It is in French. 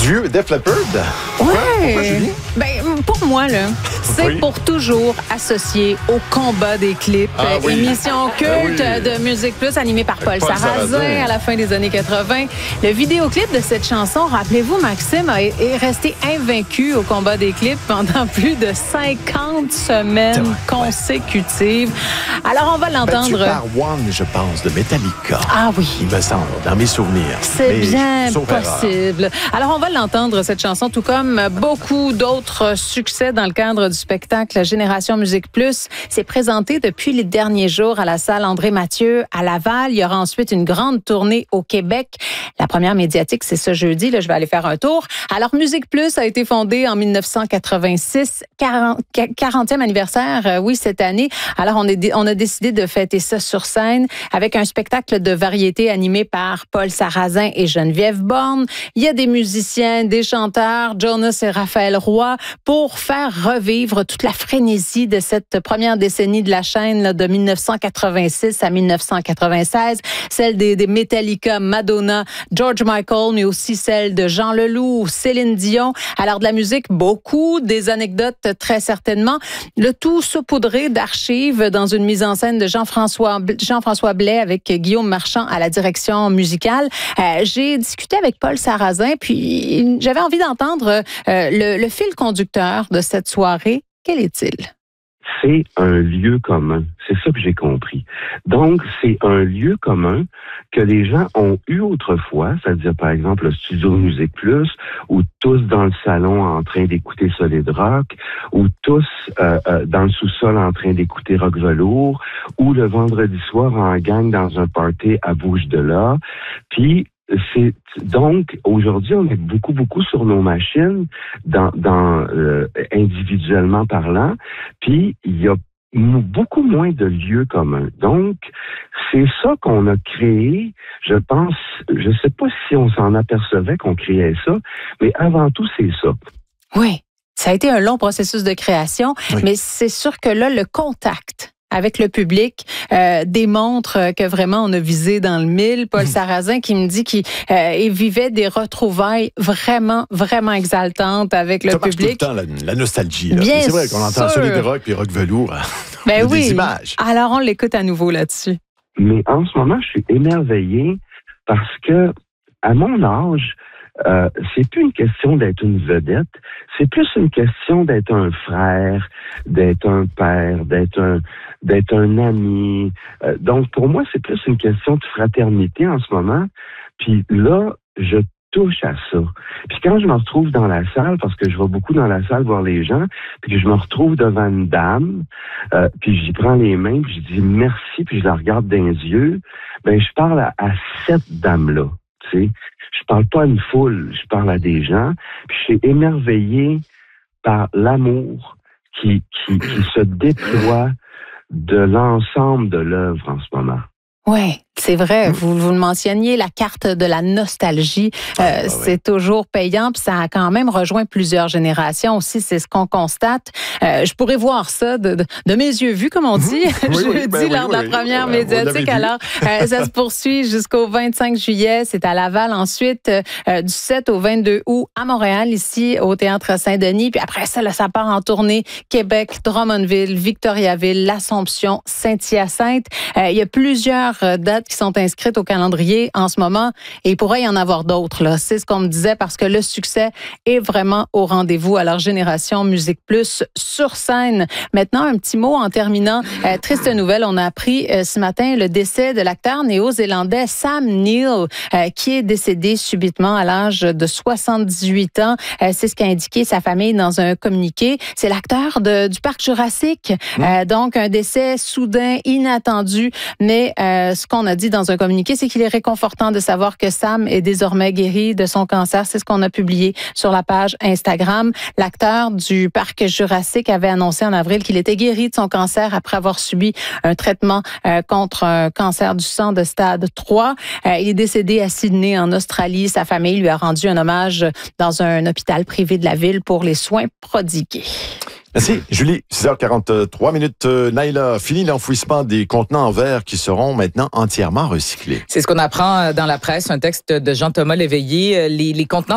vieux Def Leppard? Pourquoi, Julie? Pour moi, là, c'est pour toujours associé au combat des clips. Émission culte de Musique Plus animée par Paul Sarrazin à la fin des années 80. Le vidéoclip de cette chanson, rappelez-vous, Maxime, est resté invaincu au combat des clips pendant plus de 50 semaines consécutives. Alors, on va l'entendre. Battu par One, je pense, de Metallica. Ah oui. Il me semble, dans mes souvenirs. C'est bien possible. Alors, on va l'entendre, cette chanson, tout comme beaucoup d'autres succès dans le cadre du spectacle Génération Musique Plus. C'est présenté depuis les derniers jours à la salle André-Mathieu à Laval. Il y aura ensuite une grande tournée au Québec. La première médiatique, c'est ce jeudi. Là, je vais aller faire un tour. Alors, Musique Plus a été fondée en 1986. 40e anniversaire, cette année. Alors, on a décidé de fêter ça sur scène avec un spectacle de variété animé par Paul Sarrazin et Geneviève Borne. Il y a des musiciens, des chanteurs, Jonas et Raphaël Roy, pour faire revivre toute la frénésie de cette première décennie de la chaîne là, de 1986 à 1996, celle des Metallica, Madonna, George Michael, mais aussi celle de Jean Leloup, Céline Dion. Alors de la musique, beaucoup, des anecdotes très certainement, le tout saupoudré d'archives dans une mise en scène de Jean-François Blais avec Guillaume Marchand à la direction musicale. J'ai discuté avec Paul Sarrazin, puis j'avais envie d'entendre le fil conducteur de cette soirée. Quel est-il? C'est un lieu commun. C'est ça que j'ai compris. Donc, c'est un lieu commun que les gens ont eu autrefois, c'est-à-dire, par exemple, le studio Musique Plus, ou tous dans le salon en train d'écouter Solid Rock, ou tous dans le sous-sol en train d'écouter Rock Velours, ou le vendredi soir en gang dans un party à Bouches-de-là. Puis, donc aujourd'hui on est beaucoup sur nos machines individuellement parlant, puis il y a beaucoup moins de lieux communs. Donc c'est ça qu'on a créé. Je pense, je sais pas si on s'en apercevait qu'on créait ça, mais avant tout c'est ça. Oui, ça a été un long processus de création, mais c'est sûr que là le contact avec le public démontre que vraiment on a visé dans le mille. Paul Sarrazin qui me dit qu'il vivait des retrouvailles vraiment exaltantes avec le public. Ça marche tout le temps, la nostalgie. Là. C'est vrai qu'on entend Solid Rock puis Rock Velours. Des images. Alors on l'écoute à nouveau là-dessus. Mais en ce moment, je suis émerveillé parce que à mon âge, c'est plus une question d'être une vedette, c'est plus une question d'être un frère, d'être un père, d'être un ami. Donc pour moi, c'est plus une question de fraternité en ce moment. Puis là, je touche à ça. Puis quand je me retrouve dans la salle, parce que je vais beaucoup dans la salle voir les gens, puis que je me retrouve devant une dame, puis j'y prends les mains, puis je dis merci, puis je la regarde dans les yeux, ben je parle à cette dame-là, tu sais. Je parle pas à une foule, je parle à des gens. Puis je suis émerveillé par l'amour qui se déploie de l'ensemble de l'œuvre en ce moment. Oui, c'est vrai. Vous le mentionniez, la carte de la nostalgie, c'est toujours payant. Puis ça a quand même rejoint plusieurs générations aussi. C'est ce qu'on constate. Je pourrais voir ça de mes yeux vus, comme on dit, jeudi lors de la première médiatique. Alors, ça se poursuit jusqu'au 25 juillet. C'est à Laval. Ensuite, du 7 au 22 août à Montréal, ici au Théâtre Saint-Denis. Puis après ça, là, ça part en tournée Québec, Drummondville, Victoriaville, l'Assomption, Saint-Hyacinthe. Il y a plusieurs dates qui sont inscrites au calendrier en ce moment et il pourrait y en avoir d'autres. Là. C'est ce qu'on me disait parce que le succès est vraiment au rendez-vous. Alors, Génération Musique Plus sur scène. Maintenant, un petit mot en terminant. Triste nouvelle, on a appris ce matin le décès de l'acteur néo-zélandais Sam Neill qui est décédé subitement à l'âge de 78 ans. C'est ce qu'a indiqué sa famille dans un communiqué. C'est l'acteur du Parc Jurassique. Donc, un décès soudain, inattendu, mais ce qu'on a dit dans un communiqué, c'est qu'il est réconfortant de savoir que Sam est désormais guéri de son cancer. C'est ce qu'on a publié sur la page Instagram. L'acteur du Parc Jurassique avait annoncé en avril qu'il était guéri de son cancer après avoir subi un traitement contre un cancer du sang de stade 3. Il est décédé à Sydney, en Australie. Sa famille lui a rendu un hommage dans un hôpital privé de la ville pour les soins prodigués. Merci, Julie. 6h43. Naïla, fini l'enfouissement des contenants en verre qui seront maintenant entièrement recyclés. C'est ce qu'on apprend dans la presse, un texte de Jean-Thomas Léveillé. Les contenants